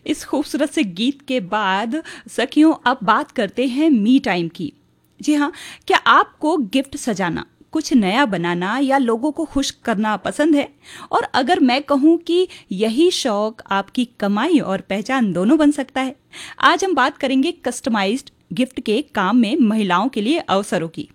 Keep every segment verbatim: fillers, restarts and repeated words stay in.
इस खूबसूरत से गीत के बाद सखियों अब बात करते हैं मी टाइम की। जी हाँ, क्या आपको गिफ्ट सजाना, कुछ नया बनाना या लोगों को खुश करना पसंद है? और अगर मैं कहूँ कि यही शौक आपकी कमाई और पहचान दोनों बन सकता है। आज हम बात करेंगे कस्टमाइज्ड गिफ्ट के काम में महिलाओं के लिए अवसरों की।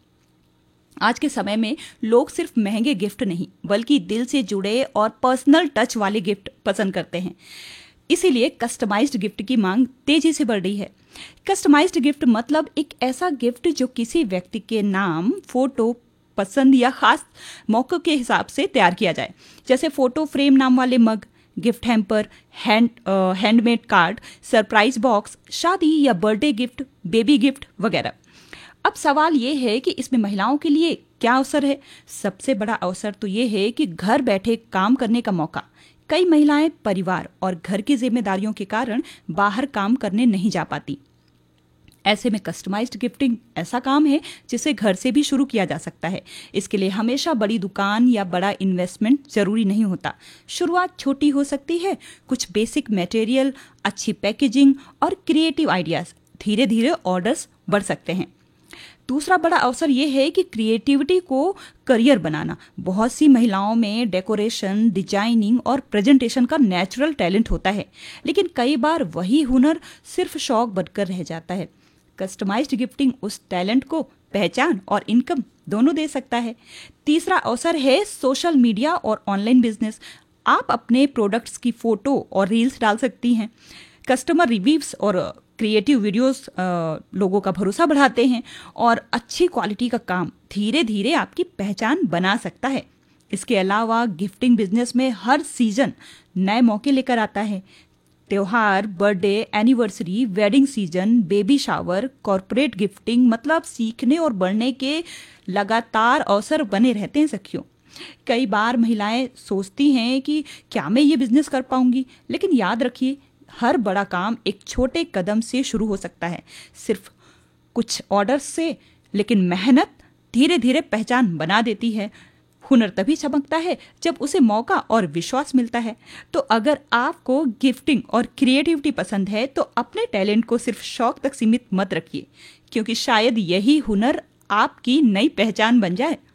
आज के समय में लोग सिर्फ महंगे गिफ्ट नहीं बल्कि दिल से जुड़े और पर्सनल टच वाले गिफ्ट पसंद करते हैं। इसीलिए कस्टमाइज्ड गिफ्ट की मांग तेजी से बढ़ रही है। कस्टमाइज्ड गिफ्ट मतलब एक ऐसा गिफ्ट जो किसी व्यक्ति के नाम, फोटो, पसंद या खास मौके के हिसाब से तैयार किया जाए। जैसे फोटो फ्रेम नाम वाले मग, gift hamper, hand handmade card, surprise box, शादी या बर्थडे गिफ्ट, बेबी गिफ्ट वगैरह। अब सवाल ये है कि इसमें महिलाओं के लिए क्या अवसर है? सबसे बड़ा अवसर तो ये है कि घर बैठे काम करने का मौका। कई महिलाएं परिवार और घर की जिम्मेदारियों के कारण बाहर काम करने नहीं जा पाती। ऐसे में कस्टमाइज्ड गिफ्टिंग ऐसा काम है जिसे घर से भी शुरू किया जा सकता है। इसके लिए हमेशा बड़ी दुकान या बड़ा इन्वेस्टमेंट जरूरी नहीं होता। शुरुआत छोटी हो सकती है। कुछ बेसिक मटेरियल, अच्छी पैकेजिंग और क्रिएटिव आइडियाज, धीरे धीरे ऑर्डर्स बढ़ सकते हैं। दूसरा बड़ा अवसर यह है कि क्रिएटिविटी को करियर बनाना। बहुत सी महिलाओं में डेकोरेशन, डिजाइनिंग और प्रेजेंटेशन का नेचुरल टैलेंट होता है, लेकिन कई बार वही हुनर सिर्फ शौक बनकर रह जाता है। कस्टमाइज्ड गिफ्टिंग उस टैलेंट को पहचान और इनकम दोनों दे सकता है। तीसरा अवसर है सोशल मीडिया और ऑनलाइन बिजनेस। आप अपने प्रोडक्ट्स की फोटो और रील्स डाल सकती हैं। कस्टमर रिव्यूज और क्रिएटिव वीडियोस लोगों का भरोसा बढ़ाते हैं और अच्छी क्वालिटी का काम धीरे धीरे आपकी पहचान बना सकता है। इसके अलावा गिफ्टिंग बिजनेस में हर सीजन नए मौके लेकर आता है। त्योहार, birthday, anniversary, wedding season, baby shower, corporate gifting, मतलब सीखने और बढ़ने के लगातार अवसर बने रहते हैं सखियों। कई बार महिलाएं सोचती हैं कि क्या मैं ये बिजनेस कर पाऊंगी, लेकिन याद रखिए हर बड़ा काम एक छोटे कदम से शुरू हो सकता है। सिर्फ कुछ ऑर्डर्स से, लेकिन मेहनत धीरे धीरे पहचान बना देती है। हुनर तभी चमकता है जब उसे मौका और विश्वास मिलता है। तो अगर आपको गिफ्टिंग और क्रिएटिविटी पसंद है तो अपने टैलेंट को सिर्फ शौक तक सीमित मत रखिए, क्योंकि शायद यही हुनर आपकी नई पहचान बन जाए।